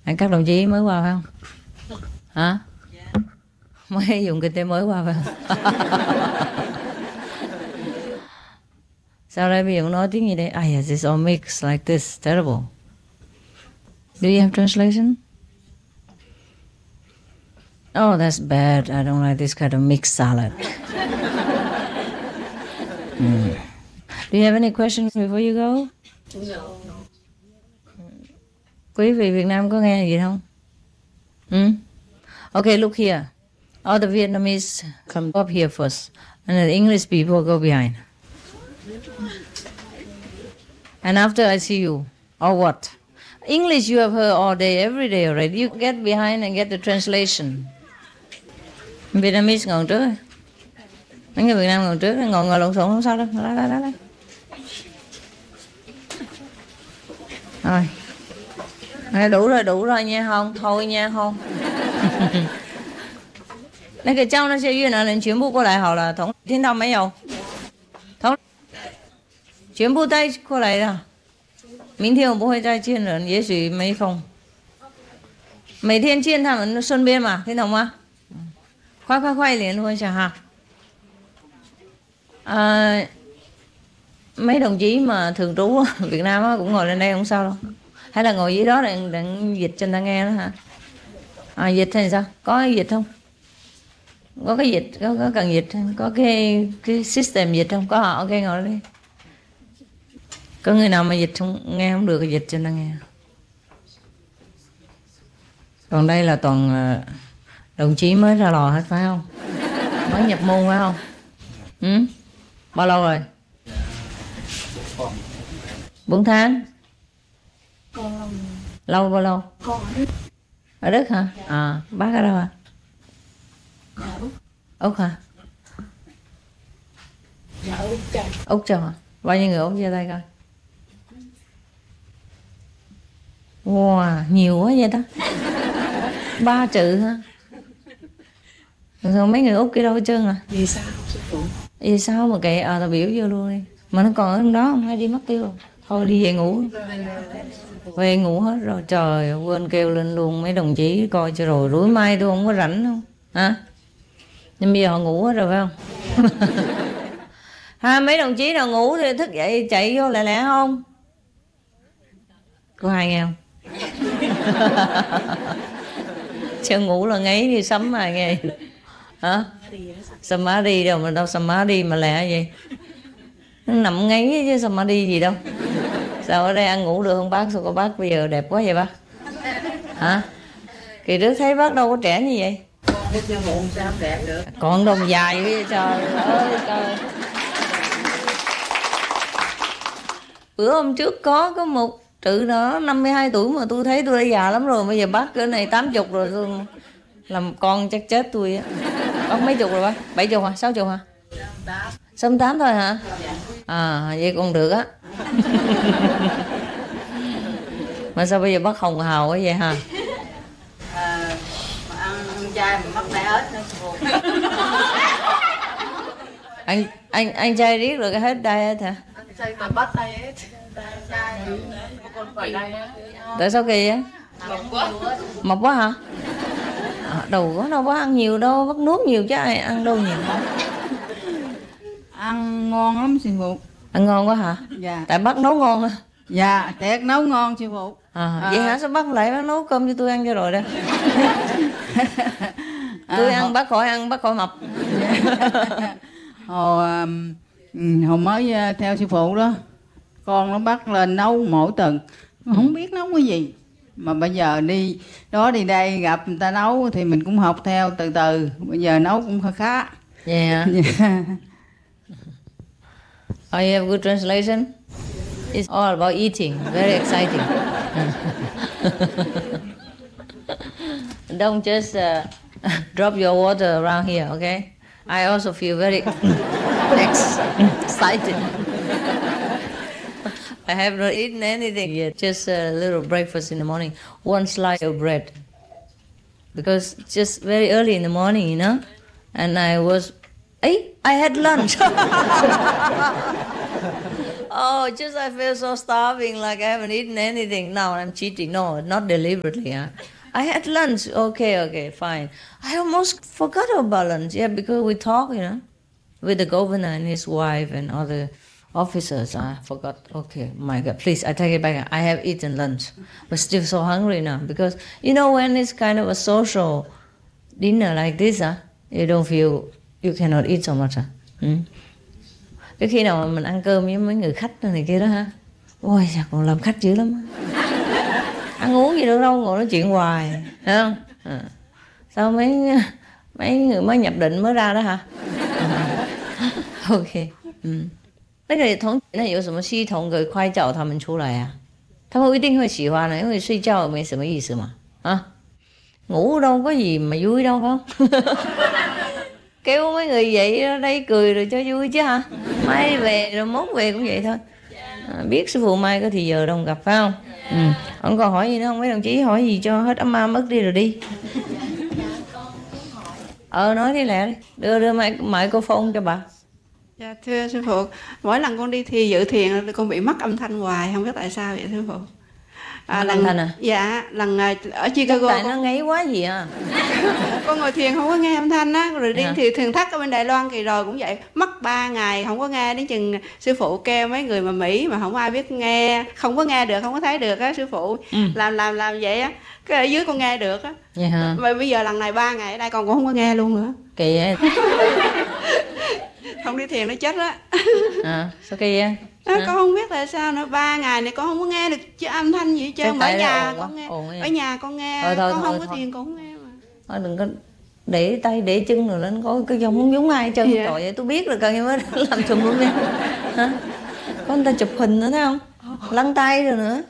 Các đồng chí mới qua phải không? Hả? Mới dùng kinh tế mới qua phải không? Sao đây bây giờ nói tiếng gì đây? Yes, it's all mixed like this. Terrible. Do you have translation? Oh, that's bad. I don't like this kind of mixed salad. Do you have any questions before you go? No. Quý vị Việt Nam có nghe gì không? Okay, look here. All the Vietnamese come up here first, and the English people go behind. And after I see you, or what? English you have heard all day, every day already. You get behind and get the translation. Vietnamese ngồi trước. Mấy người Việt Nam ngồi trước, ngồi lộn xộn không sao đâu. Đây. Rồi. Đủ rồi nha không? Thôi nha không? 那个教那些越南人全部过来好了，听到没有？全部带过来了。明天我不会再见了，也许没空。每天见他们顺便嘛，听懂吗？快联络一下哈。Mấy đồng chí mà thường trú Việt Nam cũng ngồi lên đây không sao đâu. Hay là ngồi dưới đó để dịch cho người ta nghe đó hả? Dịch hay sao? Có dịch không? Có cái dịch, có cần dịch, có cái system dịch không? Có họ, ok ngồi đi. Có người nào mà dịch không, nghe không được thì dịch cho người ta nghe. Còn đây là toàn đồng chí mới ra lò hết phải không? Mới nhập môn phải không? Bao lâu rồi? 4 tháng. Lâu bao lâu? Ở Đức hả? Bác ở đâu à? Úc hả? Dạ Úc Châu. Úc Châu hả? Bao nhiêu người Úc giơ tay coi? Wow, nhiều quá vậy ta. 3 chữ hả? Rồi mấy người Úc kia đâu hết trơn à? Vì sao sư phụ? Vì sao mà kệ tao biểu vô luôn đi. Mà nó còn ở trong đó không hay đi mất tiêu rồi. Thôi đi về ngủ. Về ngủ hết rồi. Trời quên kêu lên luôn mấy đồng chí coi cho rồi. Rủi mai tôi không có rảnh không? Hả? Nhưng bây giờ họ ngủ hết rồi phải không? Mấy đồng chí nào ngủ thì thức dậy chạy vô lẹ không? Có ai nghe không? Chưa ngủ là ngáy đi sấm ai nghe. Hả? Samadhi đâu mà đâu samadhi mà lẹ vậy? Nó nằm ngáy chứ samadhi gì đâu. Sao ở đây ăn ngủ được không bác? Sao có bác bây giờ đẹp quá vậy bác? Hả? Kỳ trước thấy bác đâu có trẻ như vậy. Sao đẹp được? Còn đồng dài vậy trời ơi trời. Bữa hôm trước có một trự đó 52 tuổi mà tôi thấy tôi đã già lắm rồi. Bây giờ bác cái này 80 rồi tôi làm con chắc chết tôi á. Bác mấy chục rồi bác? 70 hả? 60 hả? 68 thôi hả? Vậy còn được á. Mà sao bây giờ bác hồng hào quá vậy hả? Ăn chay mà mắc lại hết nữa. Anh trai riết rồi cái hết diet hả? Anh chay mà bắt tay hết. Con phải đây á. Tại sao kỳ á? Mập quá hả? Đâu có đâu bác ăn nhiều đâu, bác nuốt nhiều chứ ai ăn đâu nhiều. Ăn ngon lắm sư phụ. Ăn ngon quá hả? Dạ. Tại bác nấu ngon hả? Dạ, thiệt nấu ngon sư phụ. Vậy hả? Sao bác lại bác nấu cơm cho tôi ăn cho rồi đó. Tôi ăn bác khỏi mập. Hồi mới theo sư phụ đó, con nó bắt lên nấu mỗi tuần, không biết nấu cái gì. Mà bây giờ đi đây gặp người ta nấu thì mình cũng học theo từ từ. Bây giờ nấu cũng khá. Yeah. Oh, you have good translation? It's all about eating. Very exciting. Don't just drop your water around here, okay? I also feel very excited. I have not eaten anything yet. Just a little breakfast in the morning. 1 slice of bread. Because just very early in the morning, you know? And I had lunch. Oh, just I feel so starving, like I haven't eaten anything. Now I'm cheating. No, not deliberately. Huh? I had lunch. Okay, fine. I almost forgot about lunch. Yeah, because we talked, with the governor and his wife and other officers. I forgot. Okay, my God, please, I take it back. I have eaten lunch, but still so hungry now. Because, when it's kind of a social dinner like this, you don't feel, you cannot eat so much. Cái khi nào mà mình ăn cơm với mấy người khách này kia đó ha, ôi sao còn làm khách dữ lắm. Ăn uống gì đâu đâu, ngồi nói chuyện hoài, thấy không? Sao mấy người mới nhập định mới ra đó hả? OK， 那个同那有什么系统可以快叫他们出来啊？他们一定会喜欢的，因为睡觉没什么意思嘛，ngủ đâu có gì mà vui đâu phải không? Kêu mấy người vậy đó, đây cười rồi cho vui chứ hả? Mai đi về rồi mốt về cũng vậy thôi. Biết sư phụ mai có thì giờ đâu gặp phải không? Không còn hỏi gì nữa không? Mấy đồng chí hỏi gì cho hết ấm ma mất đi rồi đi. Nói đi lẹ đi. Đưa microphone cho bà. Dạ thưa sư phụ, mỗi lần con đi thi dự thiền con bị mất âm thanh hoài, không biết tại sao vậy sư phụ. Âm thanh à? Dạ, lần ở Chicago. Tại nó ngáy quá gì à? Con ngồi thiền không có nghe âm thanh á, rồi đi thì thiền thất ở bên Đài Loan kỳ rồi cũng vậy, mất 3 ngày không có nghe, đến chừng sư phụ kêu mấy người mà Mỹ mà không ai biết nghe, không có nghe được, không có thấy được á sư phụ. Làm vậy á, cái ở dưới con nghe được á. Vậy hả? Mà bây giờ lần này 3 ngày ở đây con cũng không có nghe luôn nữa. Kỳ vậy. Không đi thiền nó chết á. Sao kỳ vậy? Con không biết tại sao nữa, 3 ngày này con không có nghe được chứ âm thanh gì hết trơn. Ở nhà con nghe, ở nhà con nghe, con không có thiền con không nghe mà. Thôi đừng có để tay để chân rồi lên có cái dòng không giống ai chân. Trời ơi, tôi biết là cần mới làm chùm luôn đi. Hả? Có người ta chụp hình nữa thấy không? Lăn tay rồi nữa.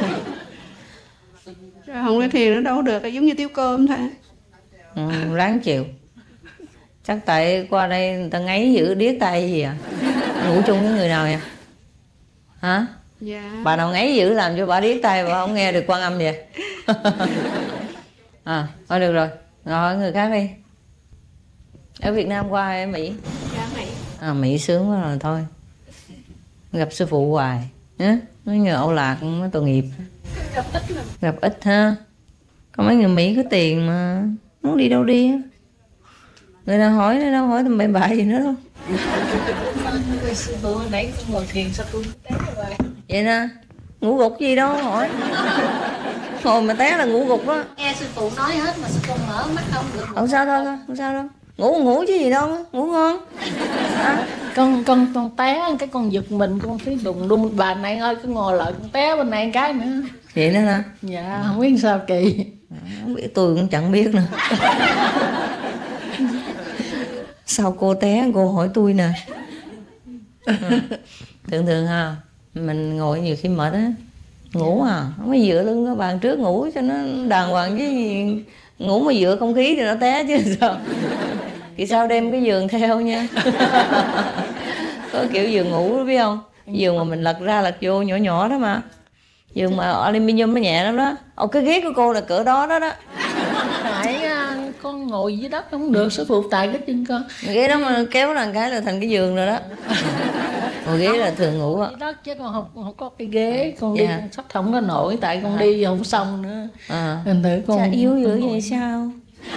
Không có thiền nó đâu được, giống như tiêu cơm thôi. Ráng chịu. Chắc tại qua đây người ta ngáy giữ điếc tay gì à? Ngủ chung với người nào vậy? Hả? Dạ. Bà nào ngáy dữ làm cho bà điếc tay bà không nghe được Quan Âm vậy? Thôi được rồi, hỏi người khác đi. Ở Việt Nam qua hay ở Mỹ? Dạ Mỹ. Mỹ sướng quá rồi thôi. Gặp sư phụ hoài. Mấy người Âu Lạc mới tội nghiệp. Gặp ít ha. Có mấy người Mỹ có tiền mà muốn đi đâu đi á. Người nào hỏi nó đâu hỏi tầm bậy bạ gì nữa đâu. Sư phụ hồi nãy con ngồi thiền sao tôi té rồi. Vậy nè, ngủ gục gì đâu hỏi. Ngồi mà té là ngủ gục đó. Nghe sư phụ nói hết mà sao con mở mắt không được. Không sao thôi, không sao đâu. Ngủ chứ gì đâu, ngủ ngon. Con té cái con giật mình, con thấy đùng đùng, bà này ơi cứ ngồi lại con té bên này cái nữa. Vậy nữa hả? Dạ, không biết sao kỳ. Không biết, tôi cũng chẳng biết nữa. Sao cô té cô hỏi tôi nè. Thường ha, mình ngồi nhiều khi mệt á, ngủ không có dựa lưng cái bàn trước ngủ cho nó đàng hoàng chứ gì. Ngủ mà dựa không khí thì nó té chứ sao. Thì sao đem cái giường theo nha. Có kiểu giường ngủ đó biết không? Giường mà mình lật ra lật vô nhỏ nhỏ đó mà. Giường mà aluminium nó nhẹ lắm đó. Cái ghế của cô là cỡ đó đó. Tại con ngồi dưới đất không được, sư phụ tại cái chân con. Ghế đó mà kéo là cái là thành cái giường rồi đó. Ngồi ghế là thường ngủ á. Đất chứ con không có cái ghế, con đi sắp không có nổi tại con đi không xong nữa. Thành thử con Chà, yếu dữ vậy sao?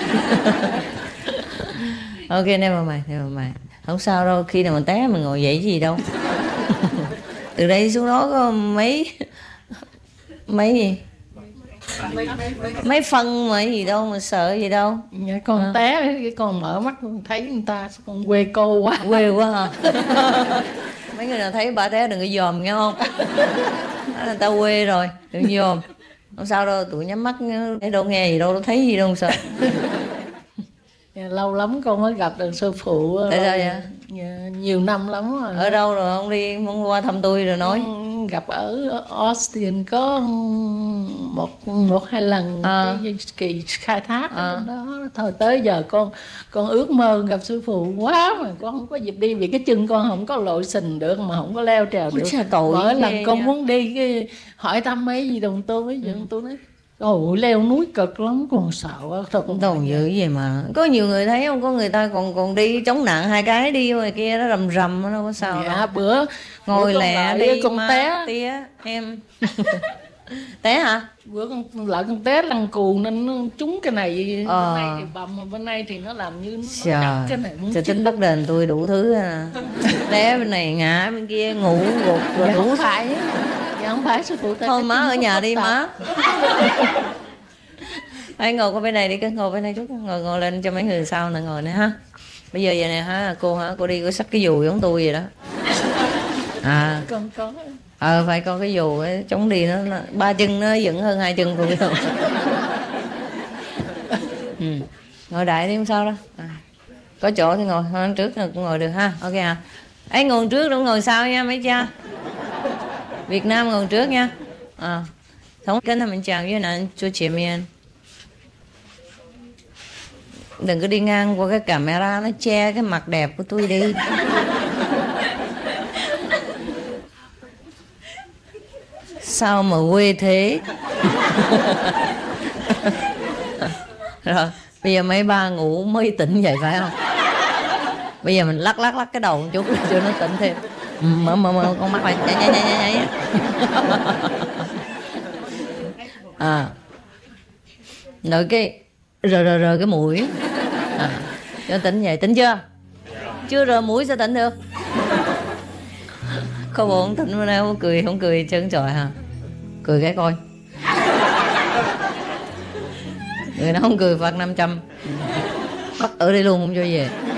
Ok, never mind. Không sao đâu, khi nào mình té mình ngồi dậy chứ gì đâu. Từ đây xuống đó có mấy gì? Mấy phân mà gì đâu mà sợ gì đâu. Dạ, con té cái con mở mắt con thấy người ta con quê cô quá. Quê quá hả? Mấy người nào thấy bà té đừng có dòm nghe không? Đó là tao quê rồi, đừng dòm. Không sao đâu, tụi nhắm mắt thấy đâu nghe gì đâu, đâu thấy gì đâu không sợ. Dạ, lâu lắm con mới gặp được sư phụ. Tại sao vậy? Dạ, nhiều năm lắm rồi. Ở đâu rồi ông đi muốn qua thăm tôi rồi nói? Gặp ở Austin có một hai lần cái kỳ khai thác đó. Thôi tới giờ con ước mơ gặp sư phụ quá mà con không có dịp đi vì cái chân con không có lội sình được mà không có leo trèo được. Tội mỗi lần con nha. muốn đi cái hỏi thăm mấy gì đồng tôi với tôi nói Ôi, leo núi cực lắm, còn sợ thật. Đâu dữ gì mà. Có nhiều người thấy không, có người ta còn đi chống nạn 2 cái đi ngoài kia nó rầm rầm, nó đâu có sao. Dạ, bữa ngồi lẹ đi con té tía em. Té hả? Bữa con té lăn cù nên nó trúng cái này, bên này thì bầm, mà bên này thì nó làm như nó chặt cái này. Trời, tính bắt đền tôi đủ thứ à. Té bên này ngã bên kia ngủ gục rồi dạ, đủ. Không phải sư phụ. Thôi má ở nhà đi má. Hãy ngồi qua bên này đi, cứ ngồi bên này chút, ngồi lên cho mấy người sau nữa ngồi nữa ha. Bây giờ vậy nè hả cô đi có xách cái dù giống tôi vậy đó. Con có. Phải có cái dù ấy, chống đi nó 3 chân nó dựng hơn 2 chân của tôi. Ngồi đại đi không sao đâu. Có chỗ thì ngồi, hơn trước cũng ngồi được ha. Ok à. Ấy ngồi trước đừng ngồi sau nha mấy cha. Việt Nam ngồi trước nha. Thống kính thưa mình chào với anh chú chị miền. Đừng có đi ngang qua cái camera nó che cái mặt đẹp của tôi đi. Sao mà quê thế. Rồi bây giờ mấy ba ngủ mới tỉnh vậy phải không? Bây giờ mình lắc cái đầu một chút cho nó tỉnh thêm. Mở con mắt lại. Nháy. Rồi cái rờ cái mũi. Cho tỉnh vậy. Tỉnh chưa? Chưa rờ mũi sao tỉnh được? Có bộ không tỉnh bữa nay không cười chân trời hả? Cười cái coi. Người nào không cười phạt 500. Bắt ở đây luôn không cho về.